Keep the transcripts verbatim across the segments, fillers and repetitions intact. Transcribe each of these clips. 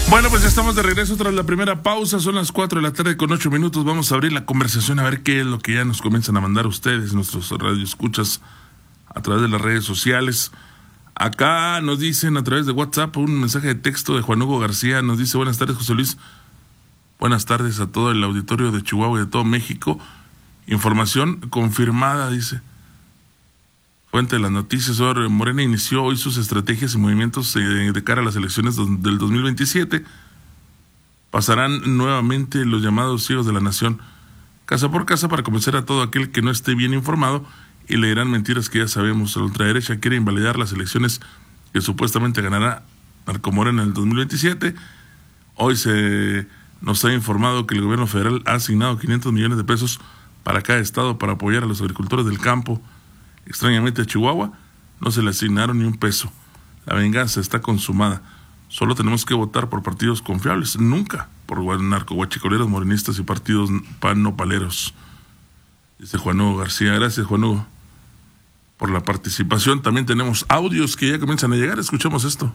Bueno, pues ya estamos de regreso tras la primera pausa. Son las cuatro de la tarde con ocho minutos. Vamos a abrir la conversación a ver qué es lo que ya nos comienzan a mandar ustedes, nuestros radioescuchas, a través de las redes sociales. Acá nos dicen a través de WhatsApp un mensaje de texto de Juan Hugo García. Nos dice: buenas tardes, José Luis. Buenas tardes a todo el auditorio de Chihuahua y de todo México. Información confirmada, dice. Fuente de las noticias: Morena inició hoy sus estrategias y movimientos eh, de cara a las elecciones del dos mil veintisiete. Pasarán nuevamente los llamados ciegos de la nación, casa por casa, para convencer a todo aquel que no esté bien informado, y le dirán mentiras que ya sabemos. La ultraderecha quiere invalidar las elecciones que supuestamente ganará Narcomorena en el dos mil veintisiete. Hoy se nos ha informado que el gobierno federal ha asignado quinientos millones de pesos para cada estado para apoyar a los agricultores del campo. Extrañamente a Chihuahua no se le asignaron ni un peso. La venganza está consumada. Solo tenemos que votar por partidos confiables, nunca por narcoguachicoleros, morenistas y partidos panopaleros. Dice Juan Hugo García. Gracias, Juan Hugo, por la participación. También tenemos audios que ya comienzan a llegar. Escuchemos esto.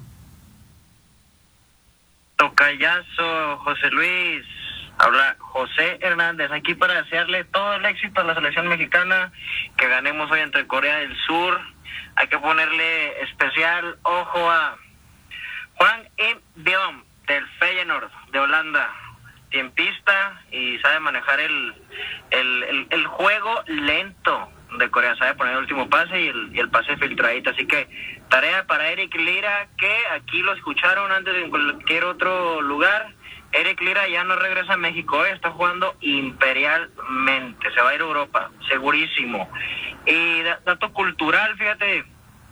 Tocayazo, José Luis. Habla José Hernández, aquí para desearle todo el éxito a la selección mexicana, que ganemos hoy entre Corea del Sur. Hay que ponerle especial ojo a Juan Im Diom del Feyenoord de Holanda, tiempista y sabe manejar el, el, el, el juego lento de Corea, sabe poner el último pase y el, y el pase filtradito. Así que tarea para Eric Lira, que aquí lo escucharon antes de en cualquier otro lugar. Eric Lira ya no regresa a México, ¿eh? Está jugando imperialmente, se va a ir a Europa, segurísimo. Y dato cultural, fíjate,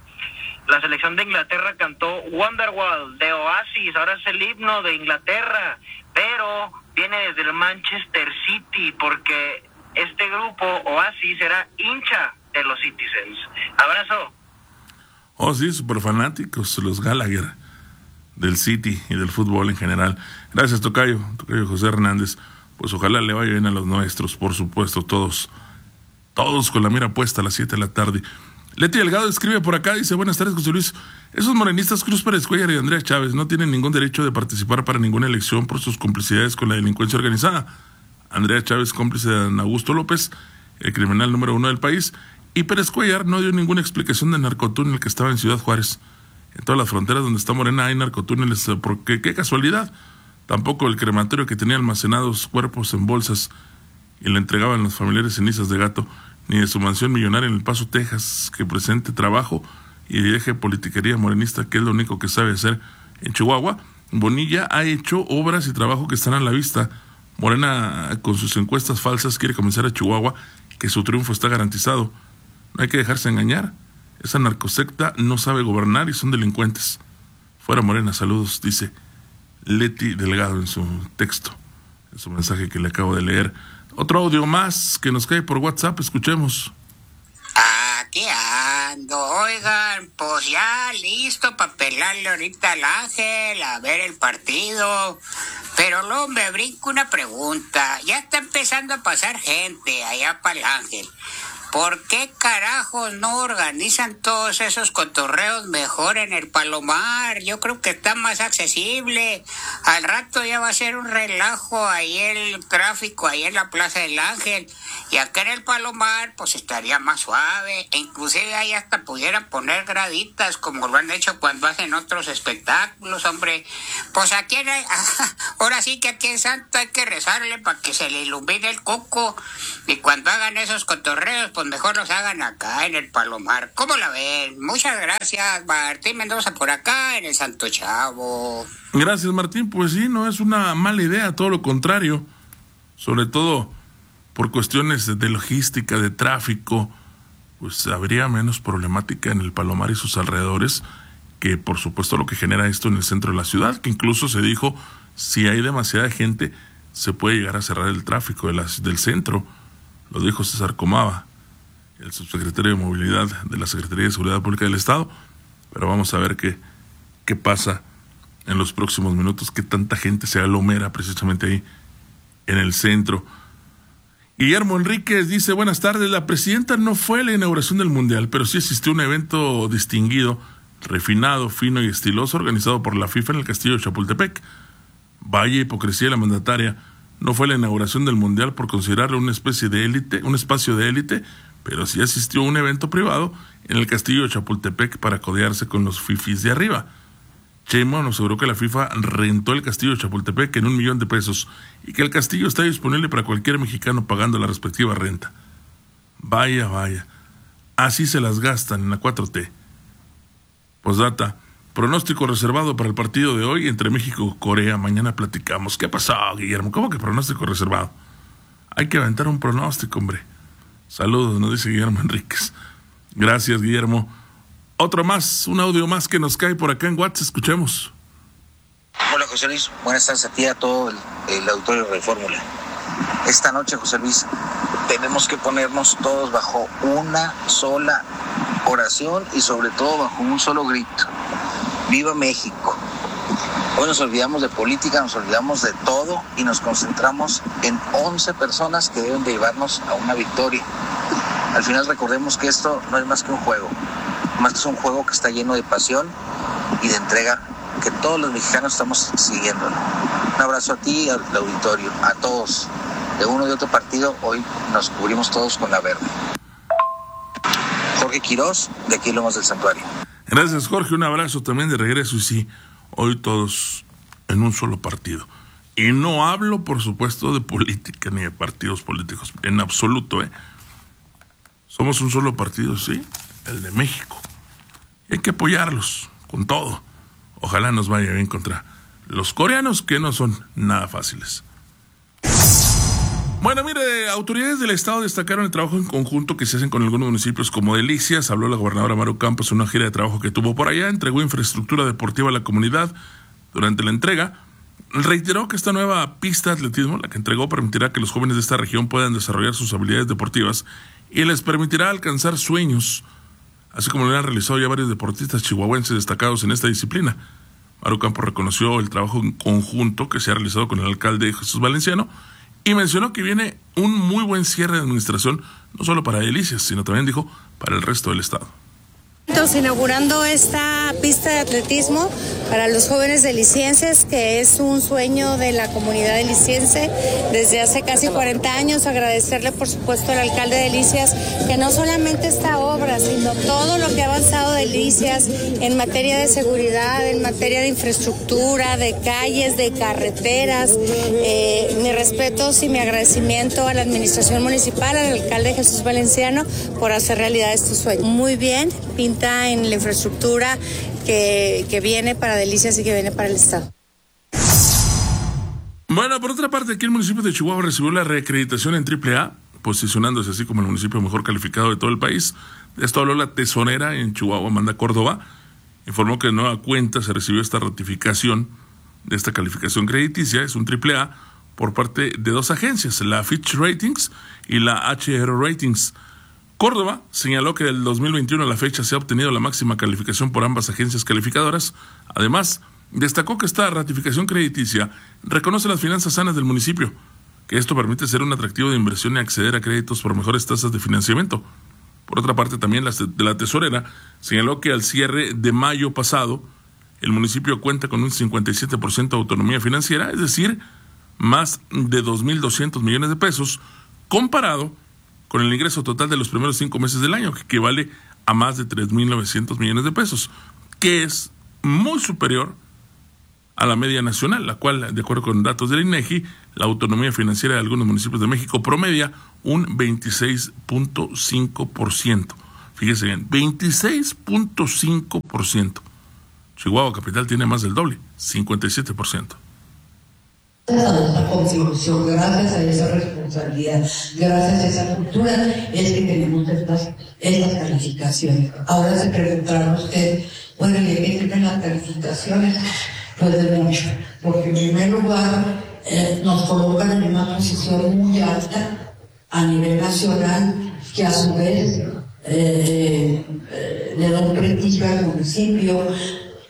la selección de Inglaterra cantó Wonderwall de Oasis, ahora es el himno de Inglaterra, pero viene desde el Manchester City, porque este grupo, Oasis, era hincha de los Citizens. Abrazo. Oh, sí, súper fanáticos, los Gallagher del City y del fútbol en general. Gracias, Tocayo, Tocayo José Hernández. Pues ojalá le vaya bien a los nuestros, por supuesto, todos, todos con la mira puesta a las siete de la tarde. Leti Delgado escribe por acá, dice: buenas tardes, José Luis. Esos morenistas Cruz Pérez Cuellar y Andrea Chávez no tienen ningún derecho de participar para ninguna elección por sus complicidades con la delincuencia organizada. Andrea Chávez, cómplice de Don Augusto López, el criminal número uno del país, y Pérez Cuellar no dio ninguna explicación del narcotúnel que estaba en Ciudad Juárez. En todas las fronteras donde está Morena hay narcotúneles, porque qué casualidad. Tampoco el crematorio que tenía almacenados cuerpos en bolsas y le entregaban a los familiares cenizas de gato, ni de su mansión millonaria en El Paso, Texas, que presente trabajo y deje politiquería morenista, que es lo único que sabe hacer en Chihuahua. Bonilla ha hecho obras y trabajo que están a la vista. Morena, con sus encuestas falsas, quiere convencer a Chihuahua que su triunfo está garantizado. No hay que dejarse engañar. Esa narcosecta no sabe gobernar y son delincuentes. Fuera Morena, saludos, dice Leti Delgado en su texto, en su mensaje que le acabo de leer. Otro audio más que nos cae por WhatsApp, escuchemos. Aquí ando, oigan, pues ya listo para pelarle ahorita al Ángel, a ver el partido. Pero luego me brinco una pregunta. Ya está empezando a pasar gente allá para el Ángel. ¿Por qué carajos no organizan todos esos cotorreos mejor en el Palomar? Yo creo que está más accesible. Al rato ya va a ser un relajo ahí el tráfico, ahí en la Plaza del Ángel. Y acá en el Palomar, pues estaría más suave. E inclusive ahí hasta pudieran poner graditas, como lo han hecho cuando hacen otros espectáculos, hombre. Pues aquí, en el, ahora sí que aquí en Santo hay que rezarle para que se le ilumine el coco. Y cuando hagan esos cotorreos, pues mejor los hagan acá en el Palomar. ¿Cómo la ven? Muchas gracias, Martín Mendoza por acá en el Santo Chavo. Gracias, Martín. Pues sí, no es una mala idea, todo lo contrario. Sobre todo por cuestiones de logística, de tráfico, pues habría menos problemática en el Palomar y sus alrededores, que por supuesto lo que genera esto en el centro de la ciudad, que incluso se dijo, si hay demasiada gente, se puede llegar a cerrar el tráfico de la, del centro. Lo dijo César Comava, el subsecretario de Movilidad de la Secretaría de Seguridad Pública del Estado. Pero vamos a ver qué, qué pasa en los próximos minutos, que tanta gente se aglomera precisamente ahí en el centro. Guillermo Enríquez dice: buenas tardes, la presidenta no fue a la inauguración del Mundial, pero sí asistió a un evento distinguido, refinado, fino y estiloso, organizado por la FIFA en el Castillo de Chapultepec. Vaya hipocresía de la mandataria. No fue la inauguración del Mundial por considerarlo una especie de élite, un espacio de élite, pero sí asistió a un evento privado en el castillo de Chapultepec para codearse con los fifís de arriba. Sheinbaum nos aseguró que la FIFA rentó el castillo de Chapultepec en un millón de pesos y que el castillo está disponible para cualquier mexicano pagando la respectiva renta. Vaya, vaya. Así se las gastan en la cuatro T. Postdata. Pronóstico reservado para el partido de hoy entre México y Corea. Mañana platicamos. ¿Qué pasó, Guillermo? ¿Cómo que pronóstico reservado? Hay que aventar un pronóstico, hombre. Saludos, nos dice Guillermo Enríquez. Gracias, Guillermo. Otro más, un audio más que nos cae por acá en WhatsApp. Escuchemos. Hola, José Luis. Buenas tardes a ti, a todo el, el auditorio de Fórmula. Esta noche, José Luis, tenemos que ponernos todos bajo una sola oración y sobre todo bajo un solo grito. ¡Viva México! Hoy nos olvidamos de política, nos olvidamos de todo y nos concentramos en once personas que deben de llevarnos a una victoria. Al final recordemos que esto no es más que un juego, más que es un juego que está lleno de pasión y de entrega, que todos los mexicanos estamos siguiéndolo. Un abrazo a ti y al auditorio, a todos. De uno y otro partido, hoy nos cubrimos todos con la verde. Jorge Quirós, de aquí Lomas del Santuario. Gracias, Jorge. Un abrazo también de regreso. Y sí, hoy todos en un solo partido. Y no hablo, por supuesto, de política ni de partidos políticos. En absoluto, ¿eh? Somos un solo partido, sí, el de México. Y hay que apoyarlos con todo. Ojalá nos vaya bien contra los coreanos, que no son nada fáciles. Bueno, mire, autoridades del estado destacaron el trabajo en conjunto que se hacen con algunos municipios como Delicias. Habló la gobernadora Maru Campos en una gira de trabajo que tuvo por allá, entregó infraestructura deportiva a la comunidad. Durante la entrega, reiteró que esta nueva pista de atletismo, la que entregó, permitirá que los jóvenes de esta región puedan desarrollar sus habilidades deportivas y les permitirá alcanzar sueños, así como lo han realizado ya varios deportistas chihuahuenses destacados en esta disciplina. Maru Campos reconoció el trabajo en conjunto que se ha realizado con el alcalde Jesús Valenciano y mencionó que viene un muy buen cierre de administración, no solo para Delicias, sino también, dijo, para el resto del estado. Inaugurando esta pista de atletismo para los jóvenes delicienses, que es un sueño de la comunidad deliciense desde hace casi cuarenta años. Agradecerle, por supuesto, al alcalde de Delicias, que no solamente esta obra, sino todo lo que ha avanzado Delicias en materia de seguridad, en materia de infraestructura, de calles, de carreteras. Eh, mis respetos y mi agradecimiento a la administración municipal, al alcalde Jesús Valenciano, por hacer realidad estos sueños. Muy bien, pinta en la infraestructura que, que viene para Delicias y que viene para el estado. Bueno, por otra parte, aquí el municipio de Chihuahua recibió la reacreditación en triple A, posicionándose así como el municipio mejor calificado de todo el país. De esto habló la tesorera en Chihuahua, Amanda Córdoba. Informó que de nueva cuenta se recibió esta ratificación de esta calificación crediticia, es un triple A, por parte de dos agencias, la Fitch Ratings y la H R Ratings. Córdoba señaló que del dos mil veintiuno a la fecha se ha obtenido la máxima calificación por ambas agencias calificadoras. Además, destacó que esta ratificación crediticia reconoce las finanzas sanas del municipio, que esto permite ser un atractivo de inversión y acceder a créditos por mejores tasas de financiamiento. Por otra parte, también la, de la tesorera señaló que al cierre de mayo pasado, el municipio cuenta con un cincuenta y siete por ciento de autonomía financiera, es decir, más de dos mil doscientos millones de pesos, comparado con el ingreso total de los primeros cinco meses del año, que equivale a más de tres mil novecientos millones de pesos, que es muy superior a la media nacional, la cual, de acuerdo con datos del INEGI, la autonomía financiera de algunos municipios de México promedia un veintiséis punto cinco por ciento. Fíjese bien, veintiséis punto cinco por ciento. Chihuahua capital tiene más del doble, cincuenta y siete por ciento. Gracias a nuestra contribución, gracias a esa responsabilidad, gracias a esa cultura, es que tenemos estas, estas calificaciones. Ahora se preguntará usted, bueno, ¿y qué tienen las calificaciones? Pues de mucho, porque en primer lugar eh, nos colocan en una posición muy alta a nivel nacional, que a su vez eh, eh, le da un prestigio al municipio,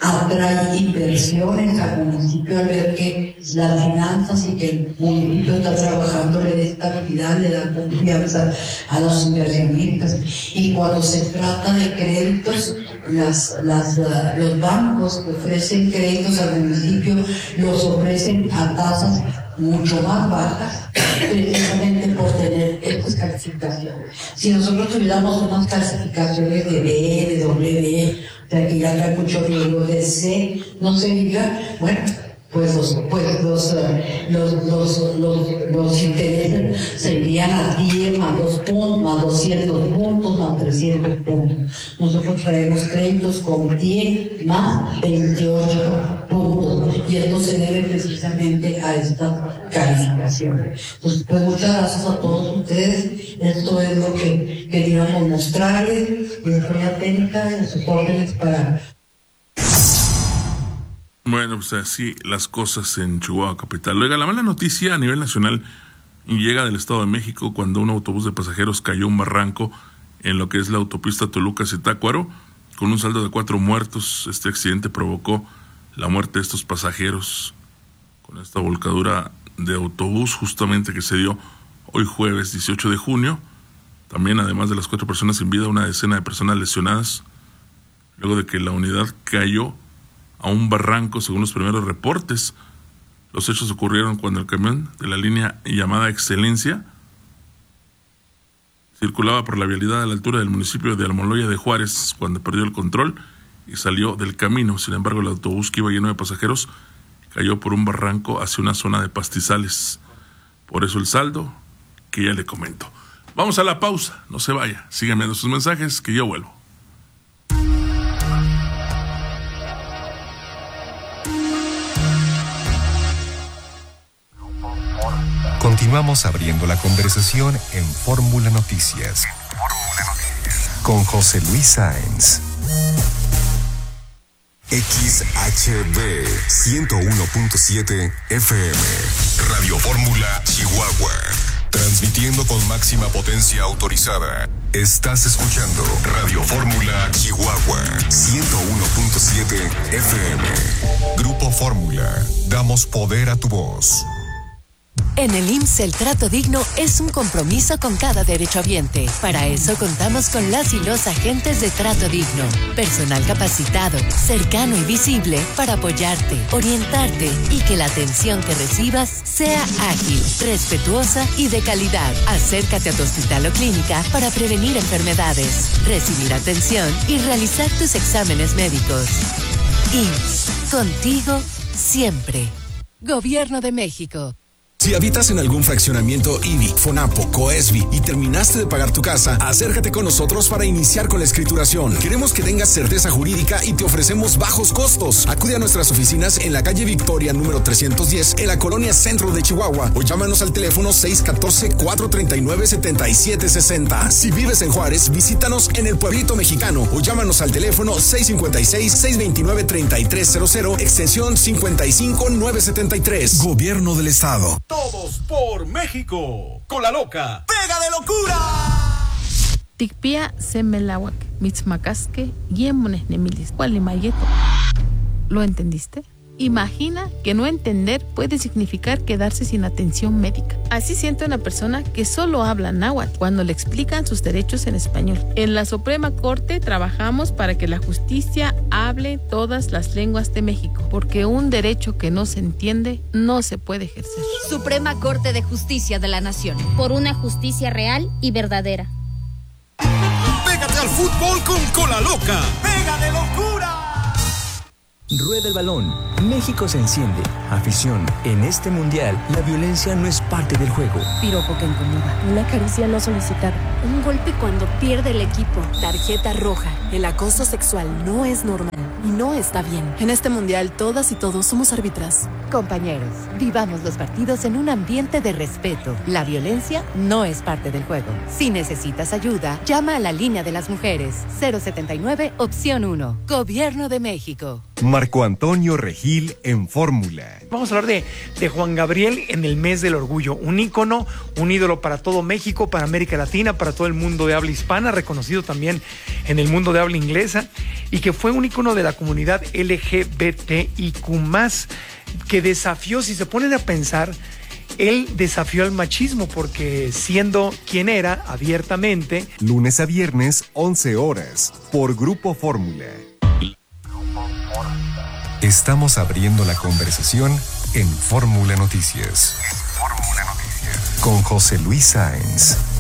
atrae inversiones al municipio al ver que las finanzas y que el municipio está trabajando en esta actividad, le da confianza a los inversionistas. Y cuando se trata de créditos, las, las, uh, los bancos que ofrecen créditos al municipio los ofrecen a tasas mucho más bajas, precisamente por tener estas calificaciones. Si nosotros tuviéramos unas clasificaciones de B, de W, o sea que ya trae mucho riesgo de C, no se diga, bueno, pues los, pues los, los, los, los, los intereses serían a diez más dos puntos, más doscientos puntos, más trescientos puntos. Nosotros traemos créditos con diez más veintiocho puntos, y esto se debe precisamente a esta calificación. Entonces, pues muchas gracias a todos ustedes. Esto es lo que queríamos mostrarles, y la técnica de sus órdenes para... Bueno, pues así las cosas en Chihuahua capital. Oiga, la mala noticia a nivel nacional llega del Estado de México cuando un autobús de pasajeros cayó un barranco en lo que es la autopista Toluca-Zitácuaro, con un saldo de cuatro muertos. Este accidente provocó la muerte de estos pasajeros con esta volcadura de autobús justamente que se dio hoy jueves dieciocho de junio. También, además de las cuatro personas sin vida, una decena de personas lesionadas luego de que la unidad cayó a un barranco, según los primeros reportes. Los hechos ocurrieron cuando el camión de la línea llamada Excelencia circulaba por la vialidad a la altura del municipio de Almoloya de Juárez, cuando perdió el control y salió del camino. Sin embargo, el autobús, que iba lleno de pasajeros, cayó por un barranco hacia una zona de pastizales. Por eso el saldo que ya le comento. Vamos a la pausa, no se vaya, sigan viendo sus mensajes que yo vuelvo. Continuamos abriendo la conversación en Fórmula Noticias con José Luis Sáenz. X H B ciento uno punto siete F M, Radio Fórmula Chihuahua, transmitiendo con máxima potencia autorizada. Estás escuchando Radio Fórmula Chihuahua ciento uno punto siete F M. Grupo Fórmula, damos poder a tu voz. En el I M S S el trato digno es un compromiso con cada derechohabiente. Para eso contamos con las y los agentes de trato digno. Personal capacitado, cercano y visible para apoyarte, orientarte y que la atención que recibas sea ágil, respetuosa y de calidad. Acércate a tu hospital o clínica para prevenir enfermedades, recibir atención y realizar tus exámenes médicos. I M S S, contigo siempre. Gobierno de México. Si habitas en algún fraccionamiento I B I, FONAPO, COESBI y terminaste de pagar tu casa, acércate con nosotros para iniciar con la escrituración. Queremos que tengas certeza jurídica y te ofrecemos bajos costos. Acude a nuestras oficinas en la calle Victoria número trescientos diez en la colonia Centro de Chihuahua o llámanos al teléfono seis uno cuatro, cuatro tres nueve, siete siete seis cero. Si vives en Juárez, visítanos en el Pueblito Mexicano o llámanos al teléfono seis cinco seis, seis dos nueve, tres tres cero cero, extensión cincuenta y cinco nueve setenta y tres. Gobierno del Estado. Todos por México. Con la loca. ¡Pega de locura! Tikpia semelawak, mitzmacasque, yemones nemilis, cualimayeto. ¿Lo entendiste? Imagina que no entender puede significar quedarse sin atención médica. Así siente una persona que solo habla náhuatl cuando le explican sus derechos en español. En la Suprema Corte trabajamos para que la justicia hable todas las lenguas de México, porque un derecho que no se entiende no se puede ejercer. Suprema Corte de Justicia de la Nación. Por una justicia real y verdadera. Pégate al fútbol con Cola Loca. ¡Pega de locura! Rueda el balón. México se enciende. Afición. En este mundial, la violencia no es parte del juego. Piropo que incomoda. Una caricia no solicitada. Un golpe cuando pierde el equipo. Tarjeta roja. El acoso sexual no es normal y no está bien. En este mundial, todas y todos somos árbitras. Compañeros, vivamos los partidos en un ambiente de respeto. La violencia no es parte del juego. Si necesitas ayuda, llama a la línea de las mujeres. cero setenta y nueve, opción uno. Gobierno de México. Marco Antonio Regil en Fórmula. Vamos a hablar de, de Juan Gabriel en el mes del orgullo. Un ícono, un ídolo para todo México, para América Latina, para todo el mundo de habla hispana, reconocido también en el mundo de habla inglesa, y que fue un ícono de la comunidad comunidad L G B T I Q más, que desafió, si se ponen a pensar, él desafió al machismo porque siendo quien era abiertamente. Lunes a viernes, once horas, por Grupo Fórmula. Estamos abriendo la conversación en Fórmula Noticias. Fórmula Noticias. Con José Luis Sáenz.